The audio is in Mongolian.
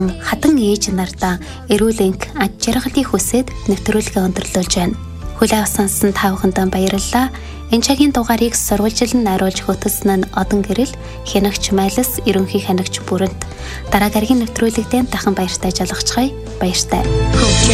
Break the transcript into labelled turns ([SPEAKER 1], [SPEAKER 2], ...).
[SPEAKER 1] хатан ээж нартаа эрүүл энх аж жаргалыг хүсээд нэвтрүүлгээ өндөрлөж байна. Хүлээн авсан та бүхэндээ баярлалаа. Энэ цагийн дугаарыг сурвалжлан найруулж хөтөлсөн нь Одон Гэрэл, хянагч Майлс, ерөнхий хянагч Бүрэнт. Дараа дараагийн нэвтрүүлэгтээ дахин баяртай жалгацгаая. Баяртай.